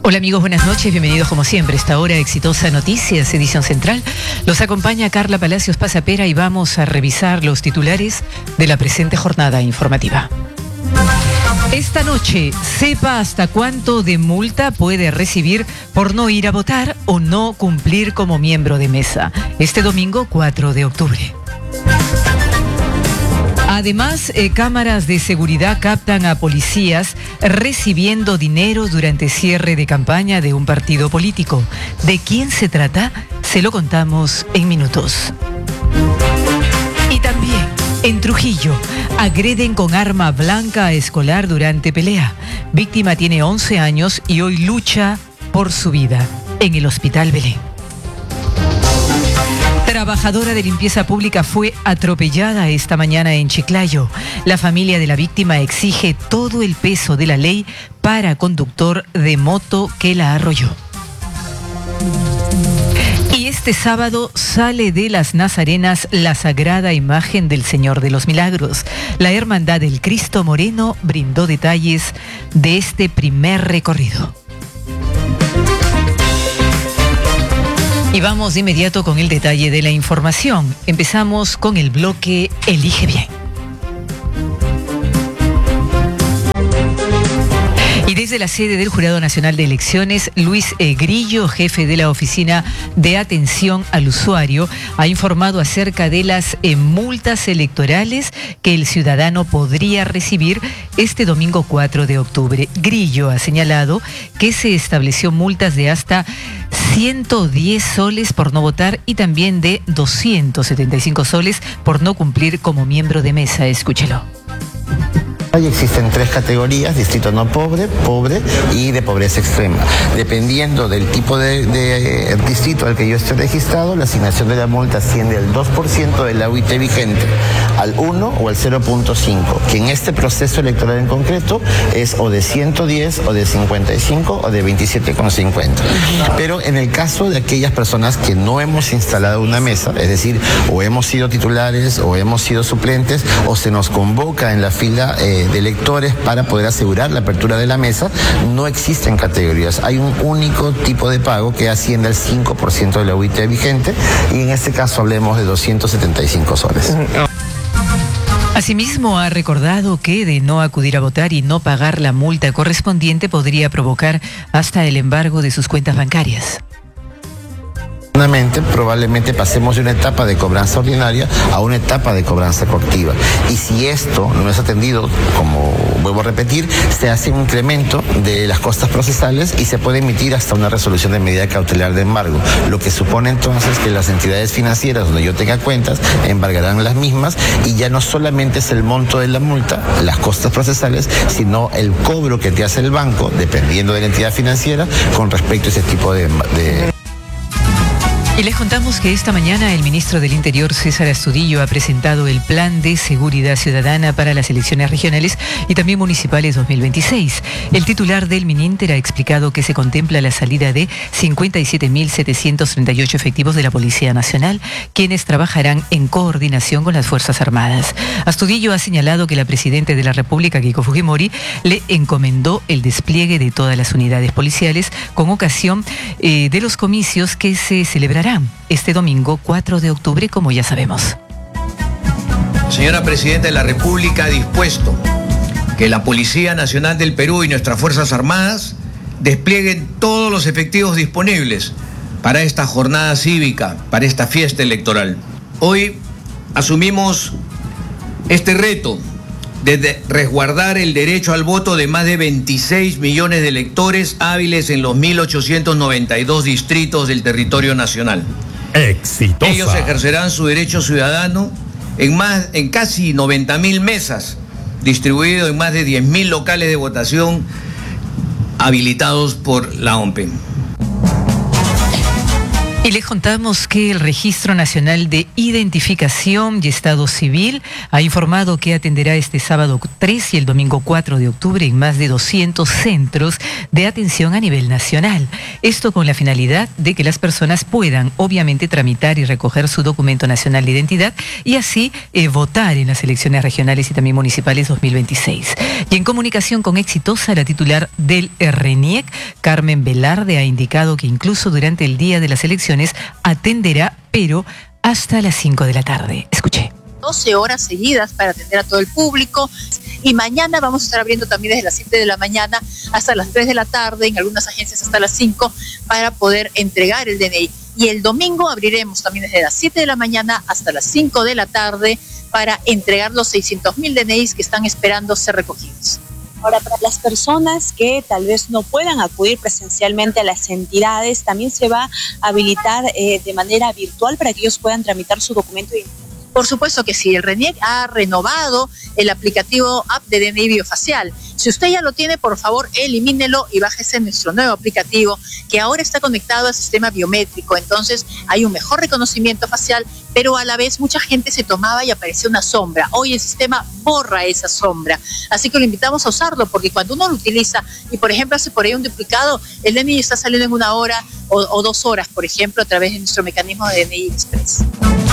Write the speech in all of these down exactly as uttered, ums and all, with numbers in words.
Hola amigos, buenas noches, bienvenidos como siempre a esta hora Exitosa Noticias, edición central. Los acompaña Carla Palacios Pasapera y vamos a revisar los titulares de la presente jornada informativa. Esta noche, sepa hasta cuánto de multa puede recibir por no ir a votar o no cumplir como miembro de mesa. Este domingo cuatro de octubre. Además, eh, cámaras de seguridad captan a policías recibiendo dinero durante cierre de campaña de un partido político. ¿De quién se trata? Se lo contamos en minutos. Y también, en Trujillo, agreden con arma blanca a escolar durante pelea. Víctima tiene once años y hoy lucha por su vida en el Hospital Belén. Trabajadora de limpieza pública fue atropellada esta mañana en Chiclayo. La familia de la víctima exige todo el peso de la ley para conductor de moto que la arrolló. Y este sábado sale de las Nazarenas la sagrada imagen del Señor de los Milagros. La Hermandad del Cristo Moreno brindó detalles de este primer recorrido. Y vamos de inmediato con el detalle de la información. Empezamos con el bloque Elige Bien. Y desde la sede del Jurado Nacional de Elecciones, Luis E. Grillo, jefe de la Oficina de Atención al Usuario, ha informado acerca de las eh, multas electorales que el ciudadano podría recibir este domingo cuatro de octubre. Grillo ha señalado que se estableció multas de hasta ciento diez soles por no votar y también de doscientos setenta y cinco soles por no cumplir como miembro de mesa. Escúchelo. Hoy existen tres categorías: distrito no pobre, pobre y de pobreza extrema. Dependiendo del tipo de, de, de distrito al que yo esté registrado, la asignación de la multa asciende al dos por ciento de la U I T vigente, al uno o al cero punto cinco, que en este proceso electoral en concreto es o de ciento diez o de cincuenta y cinco o de veintisiete con cincuenta. Pero en el caso de aquellas personas que no hemos instalado una mesa, es decir, o hemos sido titulares o hemos sido suplentes o se nos convoca en la fila eh, de electores para poder asegurar la apertura de la mesa, no existen categorías. Hay un único tipo de pago que asciende al cinco por ciento de la U I T vigente y en este caso hablemos de doscientos setenta y cinco soles. Asimismo, ha recordado que de no acudir a votar y no pagar la multa correspondiente podría provocar hasta el embargo de sus cuentas bancarias. Probablemente pasemos de una etapa de cobranza ordinaria a una etapa de cobranza coactiva. Y si esto no es atendido, como vuelvo a repetir, se hace un incremento de las costas procesales y se puede emitir hasta una resolución de medida cautelar de embargo, lo que supone entonces que las entidades financieras donde yo tenga cuentas embargarán las mismas y ya no solamente es el monto de la multa, las costas procesales, sino el cobro que te hace el banco, dependiendo de la entidad financiera, con respecto a ese tipo de... de Y les contamos que esta mañana el ministro del Interior, César Astudillo, ha presentado el Plan de Seguridad Ciudadana para las elecciones regionales y también municipales dos mil veintiséis. El titular del Mininter ha explicado que se contempla la salida de cincuenta y siete mil setecientos treinta y ocho efectivos de la Policía Nacional, quienes trabajarán en coordinación con las Fuerzas Armadas. Astudillo ha señalado que la Presidenta de la República, Keiko Fujimori, le encomendó el despliegue de todas las unidades policiales con ocasión eh, de los comicios que se celebrarán este domingo cuatro de octubre, como ya sabemos. Señora Presidenta de la República ha dispuesto que la Policía Nacional del Perú y nuestras Fuerzas Armadas desplieguen todos los efectivos disponibles para esta jornada cívica, para esta fiesta electoral. Hoy asumimos este reto de resguardar el derecho al voto de más de veintiséis millones de electores hábiles en los mil ochocientos noventa y dos distritos del territorio nacional. Exitosa. Ellos ejercerán su derecho ciudadano en, más, en casi noventa mil mesas, distribuidos en más de diez mil locales de votación habilitados por la O M P E. Y les contamos que el Registro Nacional de Identificación y Estado Civil ha informado que atenderá este sábado tres y el domingo cuatro de octubre en más de doscientos centros de atención a nivel nacional. Esto con la finalidad de que las personas puedan, obviamente, tramitar y recoger su documento nacional de identidad y así eh, votar en las elecciones regionales y también municipales dos mil veintiséis. Y en comunicación con Exitosa, la titular del RENIEC, Carmen Velarde, ha indicado que incluso durante el día de las elecciones atenderá, pero hasta las cinco de la tarde. Escuché. doce horas seguidas para atender a todo el público. Y mañana vamos a estar abriendo también desde las siete de la mañana hasta las tres de la tarde, en algunas agencias hasta las cinco, para poder entregar el D N I. Y el domingo abriremos también desde las siete de la mañana hasta las cinco de la tarde para entregar los seiscientos mil D N Is que están esperando ser recogidos. Ahora, para las personas que tal vez no puedan acudir presencialmente a las entidades, también se va a habilitar eh, de manera virtual para que ellos puedan tramitar su documento de identidad. Por supuesto que sí, el RENIEC ha renovado el aplicativo app de D N I biofacial. Si usted ya lo tiene, por favor, elimínelo y bájese nuestro nuevo aplicativo que ahora está conectado al sistema biométrico. Entonces hay un mejor reconocimiento facial, pero a la vez mucha gente se tomaba y aparecía una sombra. Hoy el sistema borra esa sombra. Así que lo invitamos a usarlo, porque cuando uno lo utiliza y, por ejemplo, hace por ahí un duplicado, el D N I está saliendo en una hora o, o dos horas, por ejemplo, a través de nuestro mecanismo de D N I Express.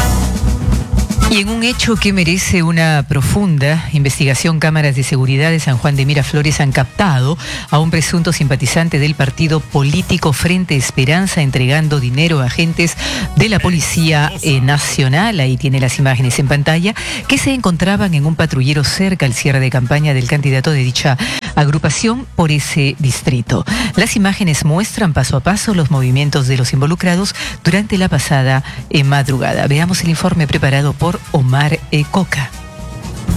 Y en un hecho que merece una profunda investigación, cámaras de seguridad de San Juan de Miraflores han captado a un presunto simpatizante del partido político Frente Esperanza entregando dinero a agentes de la Policía eh, Nacional, ahí tiene las imágenes en pantalla, que se encontraban en un patrullero cerca al cierre de campaña del candidato de dicha agrupación por ese distrito. Las imágenes muestran paso a paso los movimientos de los involucrados durante la pasada eh, madrugada. Veamos el informe preparado por Omar eh, Coca.